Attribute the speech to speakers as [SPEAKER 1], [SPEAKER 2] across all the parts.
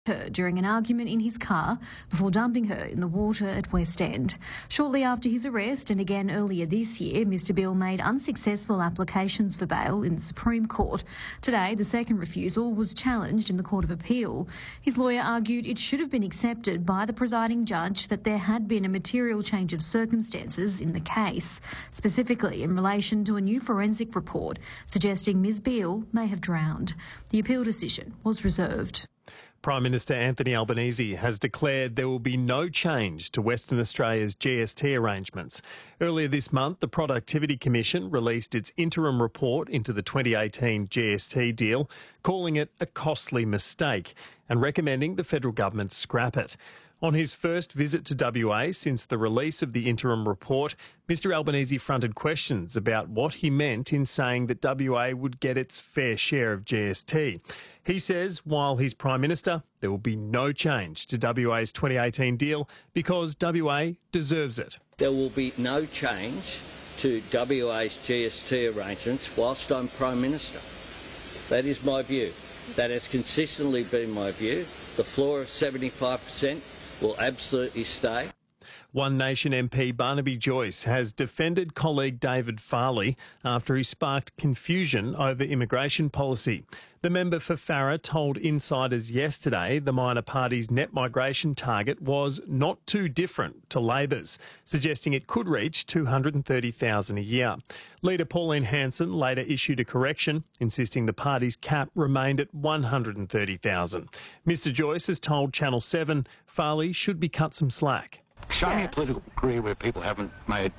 [SPEAKER 1] her during an argument in his car before dumping her in the water at West End. Shortly after his arrest and again earlier this year, Mr Bill made unsuccessful applications for bail in the Supreme Court. Today, the second refusal was challenged in the Court of Appeal. His lawyer argued it should have been accepted by the presiding judge that there had been a material change of circumstances in the case, specifically in relation to a new forensic report suggesting Ms Beale may have drowned. The appeal decision was reserved.
[SPEAKER 2] Prime Minister Anthony Albanese has declared there will be no change to Western Australia's GST arrangements. Earlier this month, the Productivity Commission released its interim report into the 2018 GST deal, calling it a costly mistake and recommending the federal government scrap it. On his first visit to WA since the release of the interim report, Mr Albanese fronted questions about what he meant in saying that WA would get its fair share of GST. He says while he's Prime Minister, there will be no change to WA's 2018 deal because WA deserves it.
[SPEAKER 3] There will be no change to WA's GST arrangements whilst I'm Prime Minister. That is my view. That has consistently been my view. The floor of 75% will absolutely stay.
[SPEAKER 2] One Nation MP Barnaby Joyce has defended colleague David Farley after he sparked confusion over immigration policy. The member for Farrer told insiders yesterday the minor party's net migration target was not too different to Labor's, suggesting it could reach 230,000 a year. Leader Pauline Hanson later issued a correction, insisting the party's cap remained at 130,000. Mr Joyce has told Channel 7 Farley should be cut some slack.
[SPEAKER 4] Show me a political career where people haven't made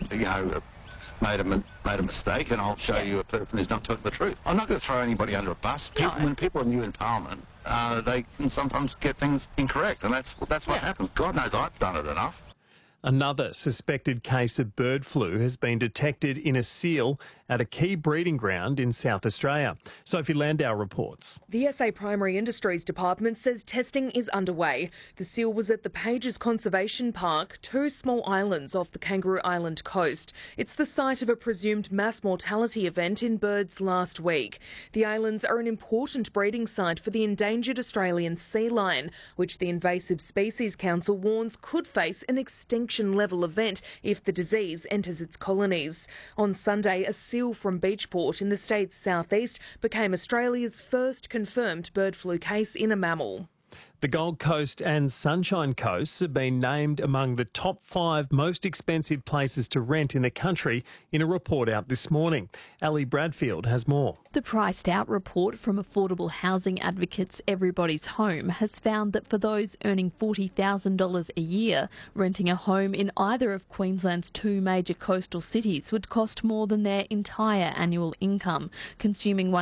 [SPEAKER 4] a mistake, and I'll show you a person who's not telling the truth. I'm not going to throw anybody under a bus. When people are new in Parliament, they can sometimes get things incorrect, and that's what happens. God knows I've done it enough.
[SPEAKER 2] Another suspected case of bird flu has been detected in a seal at a key breeding ground in South Australia. Sophie Landau reports.
[SPEAKER 5] The SA Primary Industries Department says testing is underway. The seal was at the Pages Conservation Park, 2 small islands off the Kangaroo Island coast. It's the site of a presumed mass mortality event in birds last week. The islands are an important breeding site for the endangered Australian sea lion, which the Invasive Species Council warns could face an extinction-level event if the disease enters its colonies. On Sunday, a seal from Beachport in the state's southeast became Australia's first confirmed bird flu case in a mammal.
[SPEAKER 2] The Gold Coast and Sunshine Coast have been named among the top 5 most expensive places to rent in the country in a report out this morning. Ali Bradfield has more.
[SPEAKER 6] The Priced Out report from affordable housing advocates Everybody's Home has found that for those earning $40,000 a year, renting a home in either of Queensland's 2 major coastal cities would cost more than their entire annual income, consuming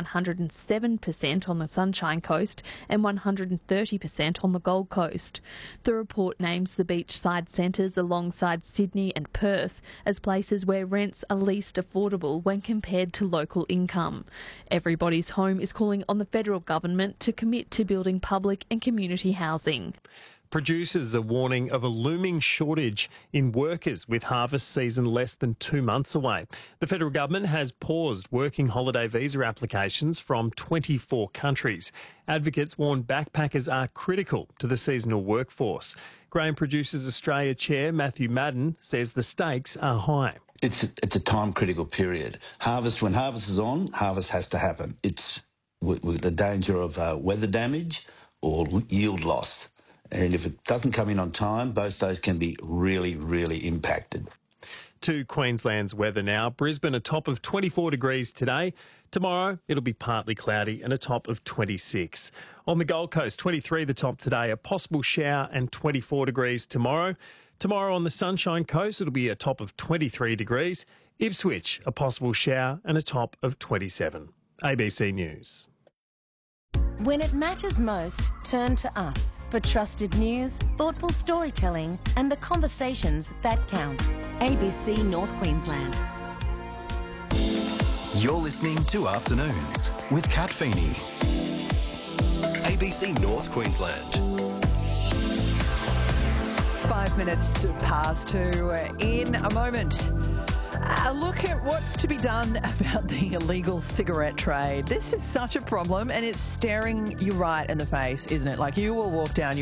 [SPEAKER 6] 107% on the Sunshine Coast and 130% on the Gold Coast. The report names the beachside centres alongside Sydney and Perth as places where rents are least affordable when compared to local income. Everybody's Home is calling on the federal government to commit to building public and community housing.
[SPEAKER 2] Producers are warning of a looming shortage in workers with harvest season less than 2 months away. The federal government has paused working holiday visa applications from 24 countries. Advocates warn backpackers are critical to the seasonal workforce. Grain Producers Australia Chair Matthew Madden says the stakes are high.
[SPEAKER 7] It's a time-critical period. When harvest is on, harvest has to happen. It's with the danger of weather damage or yield loss. And if it doesn't come in on time, both those can be really, really impacted.
[SPEAKER 2] To Queensland's weather now. Brisbane a top of 24 degrees today. Tomorrow it'll be partly cloudy and a top of 26. On the Gold Coast, 23 the top today, a possible shower and 24 degrees tomorrow. Tomorrow on the Sunshine Coast it'll be a top of 23 degrees. Ipswich a possible shower and a top of 27. ABC News.
[SPEAKER 8] When it matters most, turn to us for trusted news, thoughtful storytelling and the conversations that count. ABC North Queensland.
[SPEAKER 9] You're listening to Afternoons with Kat Feeney. ABC North Queensland.
[SPEAKER 10] 5 minutes past 2 in a moment. Look at what's to be done about the illegal cigarette trade. This is such a problem, and it's staring you right in the face, isn't it? Like, you will walk down